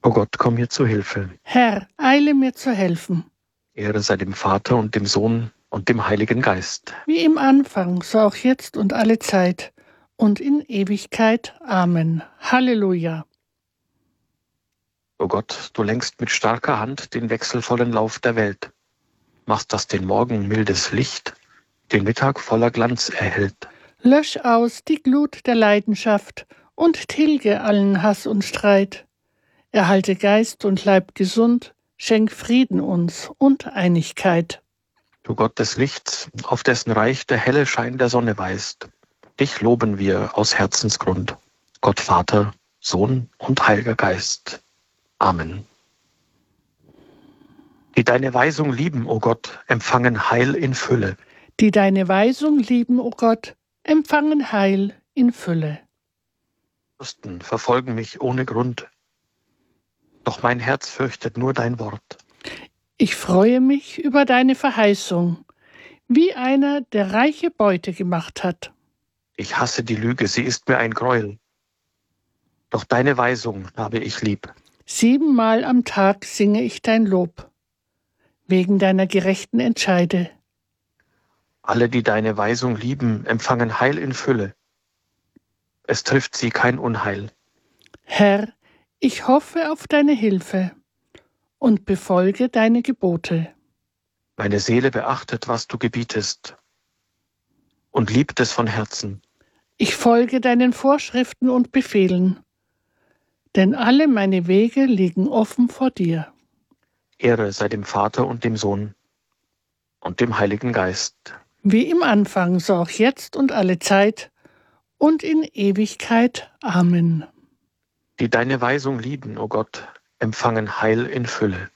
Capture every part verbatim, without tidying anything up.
O Gott, komm mir zu Hilfe. Herr, eile mir zu helfen. Ehre sei dem Vater und dem Sohn und dem Heiligen Geist. Wie im Anfang, so auch jetzt und alle Zeit und in Ewigkeit. Amen. Halleluja. O Gott, du lenkst mit starker Hand den wechselvollen Lauf der Welt, machst, dass den Morgen mildes Licht den Mittag voller Glanz erhält. Lösch aus die Glut der Leidenschaft und tilge allen Hass und Streit. Erhalte Geist und Leib gesund, schenk Frieden uns und Einigkeit. Du Gott des Lichts, auf dessen Reich der helle Schein der Sonne weist, dich loben wir aus Herzensgrund, Gott Vater, Sohn und Heiliger Geist. Amen. Die deine Weisung lieben, o Gott, empfangen Heil in Fülle. Die deine Weisung lieben, o Gott, empfangen Heil in Fülle. Fürsten verfolgen mich ohne Grund, doch mein Herz fürchtet nur dein Wort. Ich freue mich über deine Verheißung, wie einer, der reiche Beute gemacht hat. Ich hasse die Lüge, sie ist mir ein Gräuel, doch deine Weisung habe ich lieb. Siebenmal am Tag singe ich dein Lob, wegen deiner gerechten Entscheide. Alle, die deine Weisung lieben, empfangen Heil in Fülle. Es trifft sie kein Unheil. Herr, ich hoffe auf deine Hilfe und befolge deine Gebote. Meine Seele beachtet, was du gebietest, und liebt es von Herzen. Ich folge deinen Vorschriften und Befehlen, denn alle meine Wege liegen offen vor dir. Ehre sei dem Vater und dem Sohn und dem Heiligen Geist. Wie im Anfang, so auch jetzt und alle Zeit und in Ewigkeit. Amen. Die deine Weisung lieben, o Gott, empfangen Heil in Fülle.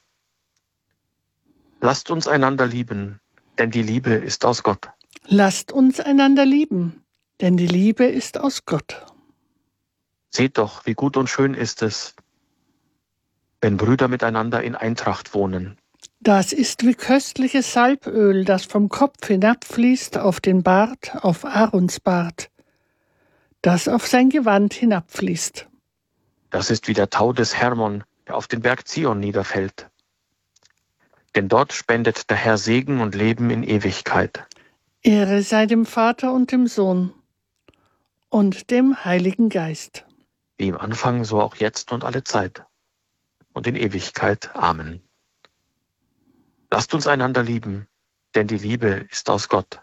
Lasst uns einander lieben, denn die Liebe ist aus Gott. Lasst uns einander lieben, denn die Liebe ist aus Gott. Seht doch, wie gut und schön ist es, wenn Brüder miteinander in Eintracht wohnen. Das ist wie köstliches Salböl, das vom Kopf hinabfließt auf den Bart, auf Aarons Bart, das auf sein Gewand hinabfließt. Das ist wie der Tau des Hermon, der auf den Berg Zion niederfällt. Denn dort spendet der Herr Segen und Leben in Ewigkeit. Ehre sei dem Vater und dem Sohn und dem Heiligen Geist. Wie im Anfang, so auch jetzt und alle Zeit. Und in Ewigkeit. Amen. Lasst uns einander lieben, denn die Liebe ist aus Gott.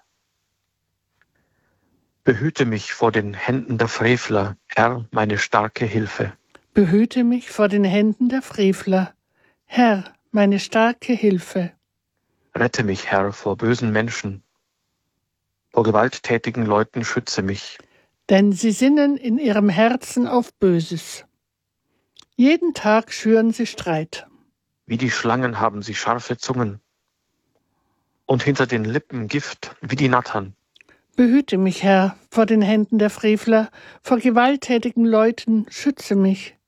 Behüte mich vor den Händen der Frevler, Herr, meine starke Hilfe. Behüte mich vor den Händen der Frevler, Herr, meine starke Hilfe. Rette mich, Herr, vor bösen Menschen. Vor gewalttätigen Leuten schütze mich. Denn sie sinnen in ihrem Herzen auf Böses. Jeden Tag schüren sie Streit. Wie die Schlangen haben sie scharfe Zungen und hinter den Lippen Gift wie die Nattern. Behüte mich, Herr, vor den Händen der Frevler, vor gewalttätigen Leuten schütze mich.